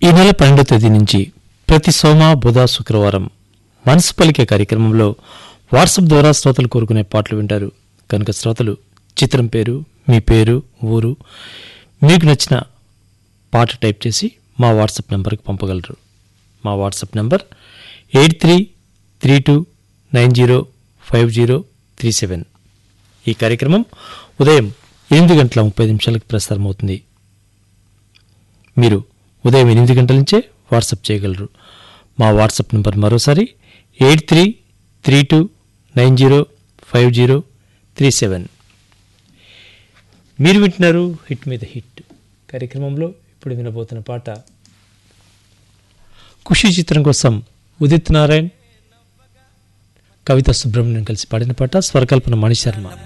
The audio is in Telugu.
ఈ నెల 12వ తేదీ నుంచి ప్రతి సోమ బుధ శుక్రవారం మనసు పలికే కార్యక్రమంలో వాట్సాప్ ద్వారా శ్రోతలు కోరుకునే పాటలు వింటారు. కనుక శ్రోతలు చిత్రం పేరు, మీ పేరు, ఊరు, మీకు నచ్చిన పాట టైప్ చేసి మా వాట్సాప్ నెంబర్కి పంపగలరు. మా వాట్సాప్ నెంబర్ 8332905037. ఈ కార్యక్రమం ఉదయం 8:30 ప్రసారమవుతుంది. మీరు ఉదయం 8 గంటల నుంచే వాట్సాప్ చేయగలరు. మా వాట్సాప్ నెంబర్ మరోసారి 8332905037. మీరు వింటున్నారు హిట్ మీద హిట్ కార్యక్రమంలో. ఇప్పుడు వినబోతున్న పాట ఖుషి చిత్రం కోసం ఉదిత్ నారాయణ్, కవిత సుబ్రహ్మణ్యం కలిసి పాడిన పాట. స్వరకల్పన మణి శర్మ.